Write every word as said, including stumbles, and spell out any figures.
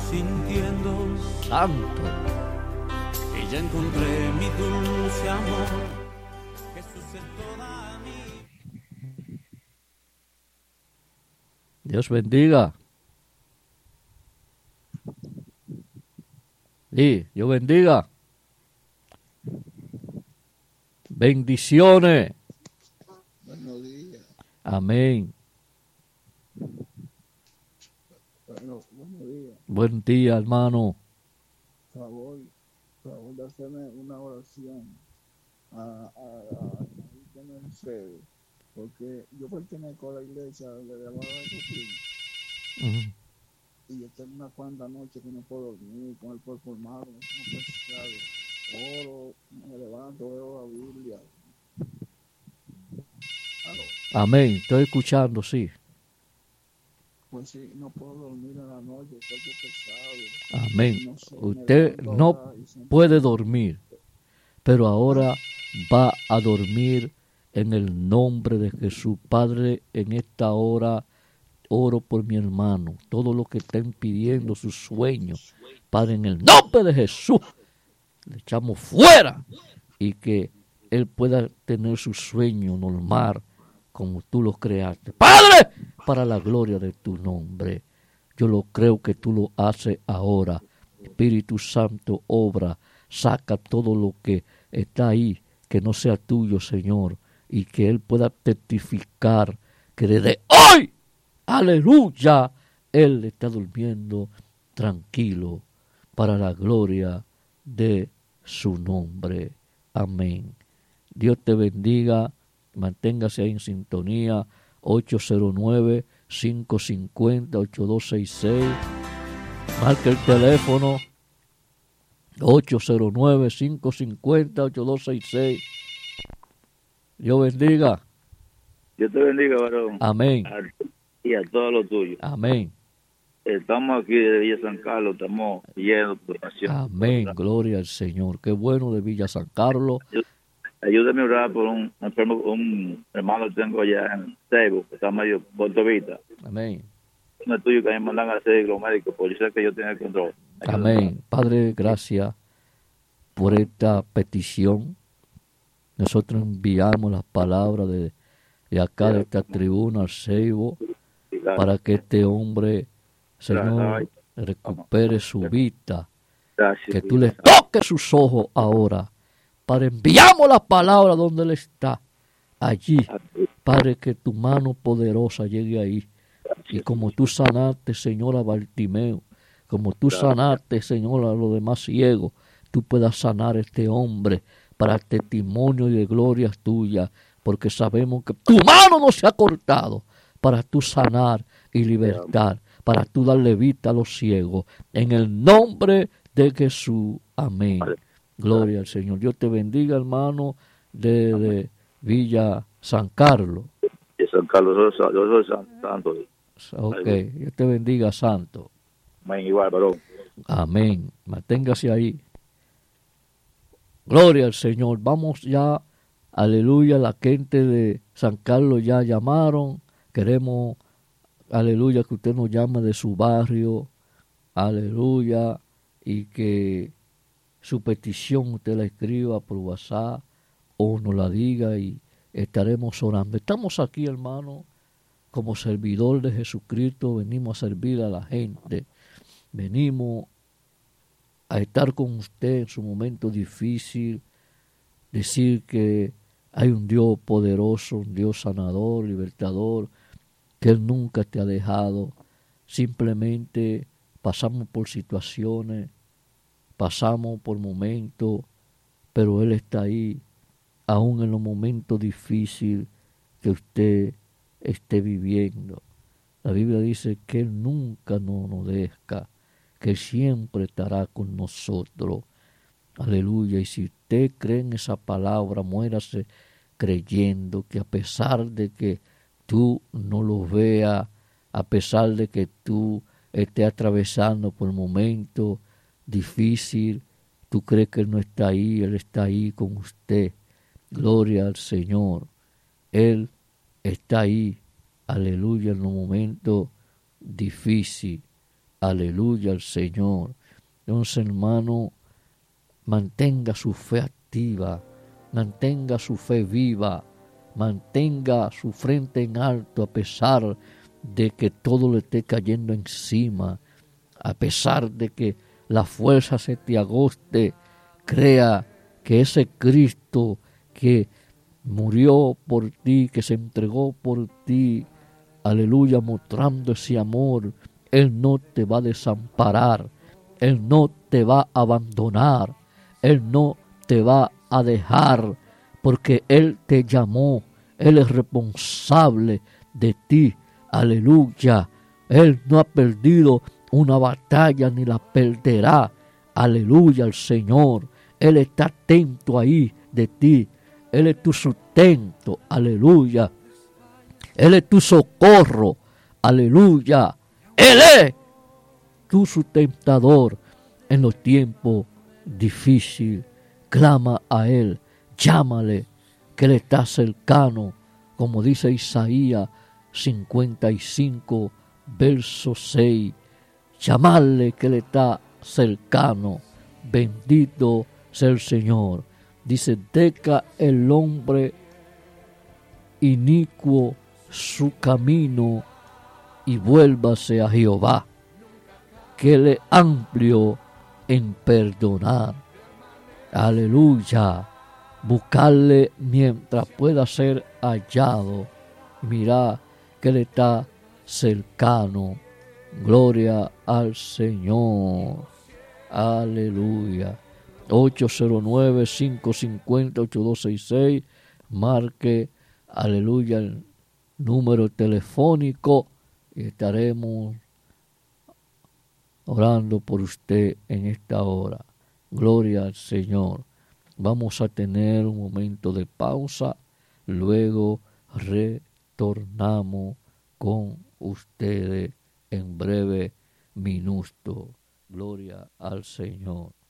sintiendo santo. que ya encontré mi dulce amor. Jesús es toda mi... Dios bendiga. Sí, Dios bendiga. Bendiciones. Buenos días. Amén. Bueno, buenos días. Buen día, hermano. Favor, favor de hacerme una oración a, a, a, a que me sucede, porque yo pertenezco a la iglesia de la Barra de Coquín Ujú. y yo tengo una cuanta noche que no puedo dormir con el cuerpo formado, no pescado. Oro, me levanto, veo la Biblia. Aló. Amén. Estoy escuchando, sí. Pues sí, no puedo dormir en la noche, el cuerpo pesado. Amén. No sé, me Usted levanto no ahora y siempre- puede dormir, pero ahora va a dormir en el nombre de Jesús. Padre, en esta hora oro por mi hermano, todo lo que estén pidiendo, sus sueños, Padre, en el nombre de Jesús, le echamos fuera y que él pueda tener su sueño normal como tú lo creaste. Padre, para la gloria de tu nombre. Yo lo creo que tú lo haces ahora. Espíritu Santo, obra, saca todo lo que está ahí, que no sea tuyo, Señor, y que él pueda testificar que desde hoy, aleluya, él está durmiendo tranquilo para la gloria de su nombre. Amén. Dios te bendiga, manténgase ahí en sintonía, ocho cero nueve, cinco cinco cero, ocho dos seis seis. Marca el teléfono ocho cero nueve, cinco cinco cero, ocho dos seis seis. Dios bendiga. Dios te bendiga, varón. Amén. A ti y a todos los tuyos. Amén. Estamos aquí de Villa San Carlos, estamos llenos de oración. Amén. Gloria al Señor. Qué bueno de Villa San Carlos. Ayúdame a orar por un enfermo, un hermano que tengo allá en Ceibo, que está medio Vista. Amén. No es tuyo que me mandan a hacer los médicos, por eso es que yo tengo el control. Ayúdame. Amén. Padre, gracias por esta petición. Nosotros enviamos las palabras de, de acá, de esta tribuna, al Ceibo, para que este hombre, Señor, recupere su vista. Gracias. Que tú le toques sus ojos ahora. Padre, enviamos la palabra donde él está. Allí, Padre, que tu mano poderosa llegue ahí. Y como tú sanaste, Señor, a Bartimeo, como tú sanaste, Señor, a los demás ciegos, tú puedas sanar a este hombre para testimonio y de glorias tuyas, porque sabemos que tu mano no se ha cortado para tú sanar y libertar, para tú darle vista a los ciegos. En el nombre de Jesús. Amén. Gloria al Señor. Dios te bendiga, hermano, de, de Villa San Carlos. De San Carlos, yo soy, yo soy santo. Ok, Dios te bendiga, santo. Amén, igual, varón. Amén. Manténgase ahí. Gloria al Señor. Vamos ya, aleluya, la gente de San Carlos ya llamaron. Queremos, aleluya, que usted nos llame de su barrio, aleluya, y que su petición usted la escriba por WhatsApp o nos la diga y estaremos orando. Estamos aquí, hermano, como servidor de Jesucristo, venimos a servir a la gente, venimos a estar con usted en su momento difícil, decir que hay un Dios poderoso, un Dios sanador, libertador, que Él nunca te ha dejado. Simplemente pasamos por situaciones, pasamos por momentos, pero Él está ahí, aún en los momentos difíciles que usted esté viviendo. La Biblia dice que Él nunca nos, nos deja, que siempre estará con nosotros. Aleluya. Y si usted cree en esa palabra, muérase creyendo que a pesar de que tú no lo veas, a pesar de que tú estés atravesando por momentos difíciles, tú crees que Él no está ahí, Él está ahí con usted. Gloria al Señor. Él está ahí, aleluya, en los momentos difíciles. Aleluya al Señor. Entonces, hermano, mantenga su fe activa, mantenga su fe viva, mantenga su frente en alto a pesar de que todo le esté cayendo encima, a pesar de que la fuerza se te agoste. Crea que ese Cristo que murió por ti, que se entregó por ti, aleluya, mostrando ese amor, Él no te va a desamparar, Él no te va a abandonar, Él no te va a dejar, porque Él te llamó, Él es responsable de ti, aleluya. Él no ha perdido una batalla ni la perderá, aleluya al Señor. Él está atento ahí de ti, Él es tu sustento, aleluya. Él es tu socorro, aleluya. Él es tu sustentador en los tiempos difíciles. Clama a Él, llámale, que Él está cercano, como dice Isaías cincuenta y cinco, verso seis. Llamarle, que Él está cercano. Bendito sea el Señor. Dice, deja el hombre inicuo su camino y vuélvase a Jehová, que Él es amplio en perdonar. Aleluya. Buscarle mientras pueda ser hallado. Mira que Él está cercano. Gloria al Señor. Aleluya. ocho cero nueve, cinco cinco cero, ocho dos seis seis. Marque, aleluya, el número telefónico y estaremos orando por usted en esta hora. Gloria al Señor. Vamos a tener un momento de pausa, luego retornamos con ustedes en breve minuto. Gloria al Señor.